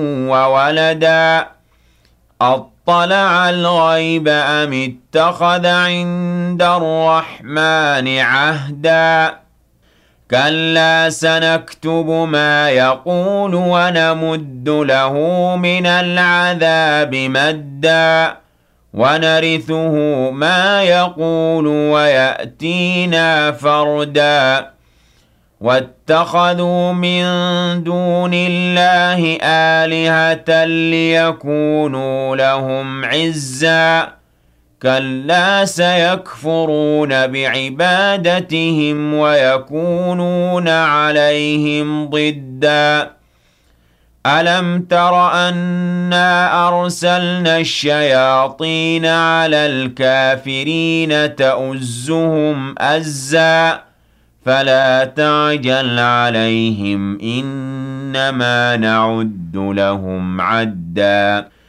وولدا أطلع الغيب أم اتخذ عند الرحمن عهدا كلا سنكتب ما يقول ونمد له من العذاب مدا ونرثه ما يقول ويأتينا فردا واتخذوا من دون الله آلهة ليكونوا لهم عزا كلا سيكفرون بعبادتهم ويكونون عليهم ضدا ألم تر أنا أرسلنا الشياطين على الكافرين تؤزهم أزا فلا تعجل عليهم إنما نعد لهم عدا